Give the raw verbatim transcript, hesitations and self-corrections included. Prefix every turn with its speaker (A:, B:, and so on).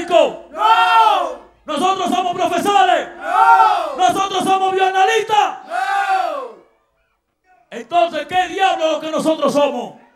A: médicos?
B: No.
A: ¿Nosotros somos profesores?
B: No.
A: ¿Nosotros somos bioanalistas?
B: No.
A: Entonces, ¿qué diablo es lo que nosotros somos?